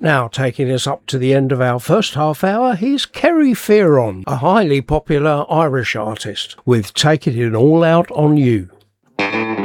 Now, taking us up to the end of our first half hour, here's Kerry Fearon, a highly popular Irish artist, with Taking It All Out on You.